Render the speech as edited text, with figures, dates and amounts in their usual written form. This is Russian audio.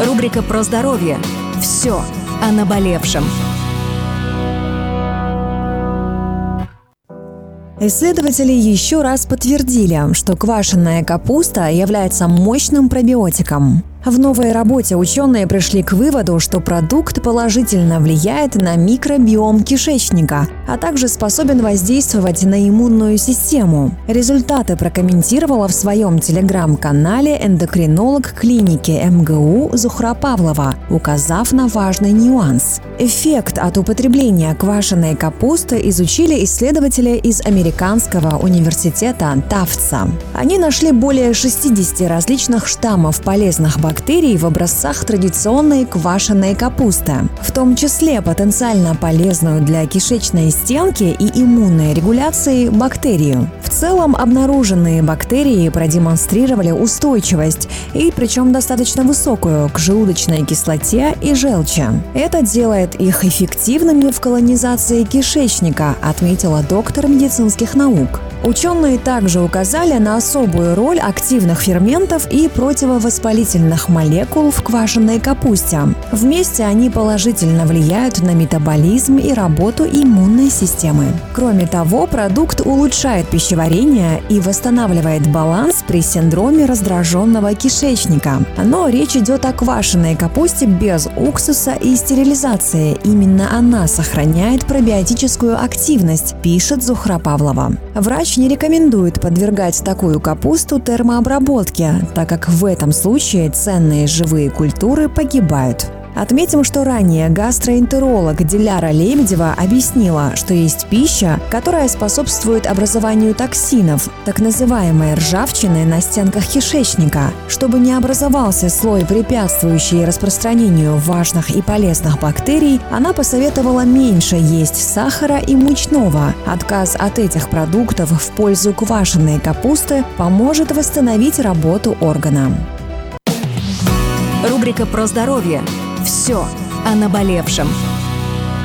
Рубрика про здоровье. Все о наболевшем. Исследователи еще раз подтвердили, что квашеная капуста является мощным пробиотиком. В новой работе ученые пришли к выводу, что продукт положительно влияет на микробиом кишечника, а также способен воздействовать на иммунную систему. Результаты прокомментировала в своем телеграм-канале эндокринолог клиники МГУ Зухра Павлова, указав на важный нюанс. Эффект от употребления квашеной капусты изучили исследователи из Американского университета Тафтса. Они нашли более 60 различных штаммов полезных бактерий в образцах традиционной квашеной капусты, в том числе потенциально полезную для кишечной стенки и иммунной регуляции бактерию. В целом обнаруженные бактерии продемонстрировали устойчивость, и причем достаточно высокую, к желудочной кислоте и желчи. Это делает их эффективными в колонизации кишечника, отметила доктор медицинских наук. Ученые также указали на особую роль активных ферментов и противовоспалительных молекул в квашеной капусте. Вместе они положительно влияют на метаболизм и работу иммунной системы. Кроме того, продукт улучшает пищеварение и восстанавливает баланс при синдроме раздраженного кишечника. Но речь идет о квашеной капусте без уксуса и стерилизации. Именно она сохраняет пробиотическую активность, пишет Зухра Павлова. Врач не рекомендует подвергать такую капусту термообработке, так как в этом случае ценные живые культуры погибают. Отметим, что ранее гастроэнтеролог Диляра Лебедева объяснила, что есть пища, которая способствует образованию токсинов, так называемой ржавчины на стенках кишечника. Чтобы не образовался слой, препятствующий распространению важных и полезных бактерий, она посоветовала меньше есть сахара и мучного. Отказ от этих продуктов в пользу квашеной капусты поможет восстановить работу органа. Рубрика про здоровье. Все о наболевшем.